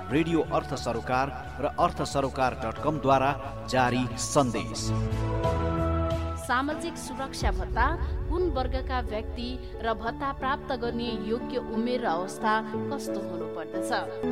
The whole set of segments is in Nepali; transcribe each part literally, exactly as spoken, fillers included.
रेडियो अर्थ सरोकार र अर्थ सरोकार डट कम द्वारा जारी सन्देश। सामाजिक सुरक्षा भत्ता कुन वर्गका व्यक्ति र भत्ता प्राप्त गर्ने योग्य उमेर र अवस्था कस्तो हुनुपर्दछ?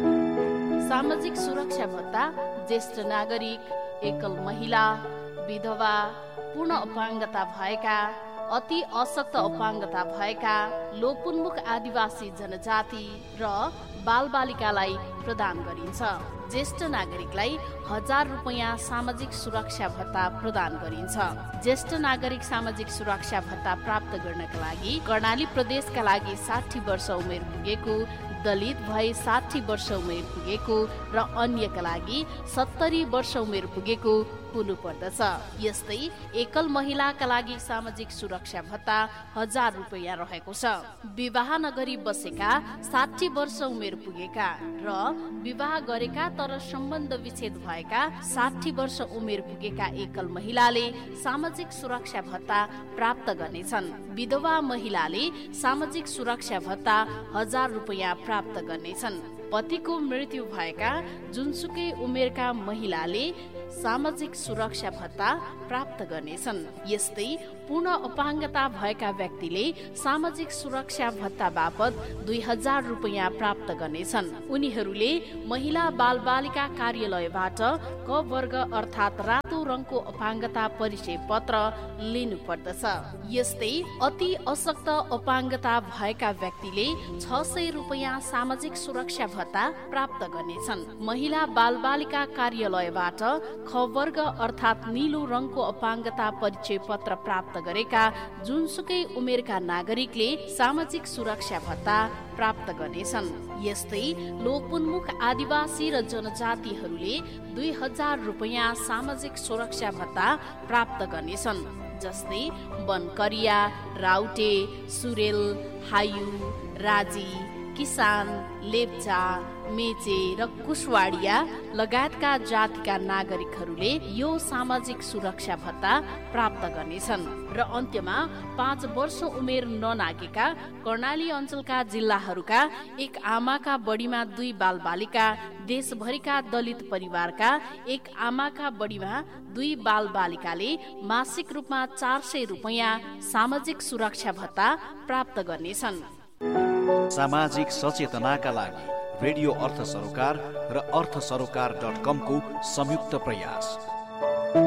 सामाजिक सुरक्षा भत्ता ज्येष्ठ नागरिक, एकल महिला, विधवा, पूर्ण अपाङ्गता भएका, अति अशक्त अपाङ्गता भएका, लोपोन्मुख आदिवासी जनजाति र बालबालिकालाई प्रदान गरिन्छ। ज्येष्ठ नागरिकलाई हजार रुपियाँ सामाजिक सुरक्षा भत्ता प्रदान गरिन्छ। ज्येष्ठ नागरिक सामाजिक सुरक्षा भत्ता प्राप्त गर्नका लागि कर्णाली प्रदेशका लागि साठी वर्ष उमेर पुगेको, दलित भए साठी वर्ष उमेर पुगेको र अन्यका लागि सत्तरी वर्ष उमेर पुगेको हुनुपर्दछ। यस्तै एकल महिलाका लागि सामाजिक सुरक्षा भत्ता हजार रुपियाँ रहेको छ। विवाह नगरी बसेका साठी वर्ष उमेर पुगेका र विवाह गरेका तर सम्बन्ध विच्छेद भएका साठी वर्ष उमेर पुगेका एकल महिलाले सामाजिक सुरक्षा भत्ता प्राप्त गर्नेछन्। विधवा महिलाले सामाजिक सुरक्षा भत्ता हजार रुपियाँ प्राप्त गर्नेछन्। पतिको मृत्यु भएका जुनसुकै उमेरका महिलाले सामाजिक सुरक्षा भत्ता प्राप्त गर्नेछन्। यस्तै पूर्ण अपाङ्गता भएका व्यक्तिले सामाजिक सुरक्षा भत्ता बापत दुई हजार रुपियाँ प्राप्त गर्नेछन्। उनीहरूले महिला बालबालिका कार्यालयबाट क वर्ग अर्थात् रातो रङको अपाङ्गता परिचय पत्र लिनु पर्दछ। यस्तै अति अशक्त अपाङ्गता भएका व्यक्तिले छ सय रुपियाँ सामाजिक सुरक्षा भत्ता प्राप्त गर्नेछन्। महिला बालबालिका कार्यालयबाट ख वर्ग अर्थात् नीलो रङको अपाङ्गता परिचय पत्र प्राप्त गरेका जुनसुकै उमेरका नागरिकले सामाजिक सुरक्षा भत्ता प्राप्त गर्नेछन्। यस्तै लोपोन्मुख आदिवासी र जनजातिहरूले दुई हजार रुपियाँ सामाजिक सुरक्षा भत्ता प्राप्त गर्नेछन्। जस्तै बनकरिया, राउटे, सुरेल, हायु, राजी, किसान, लेप्चा, मेचे र कुशवाडिया लगायतका जातिका नागरिकहरूले यो सामाजिक सुरक्षा भत्ता प्राप्त गर्नेछन्। र अन्त्यमा पाँच वर्ष उमेर ननागेका कर्णाली अञ्चलका जिल्लाहरूका एक आमाका बढीमा दुई बालबालिका, देशभरिका दलित परिवारका एक आमाका बढीमा दुई बालबालिकाले मासिक रूपमा चार सय रुपियाँ सामाजिक सुरक्षा भत्ता प्राप्त गर्नेछन्। सामाजिक सचेतनाका लागि रेडियो अर्थ सरोकार र अर्थ सरोकार डट कम को संयुक्त प्रयास।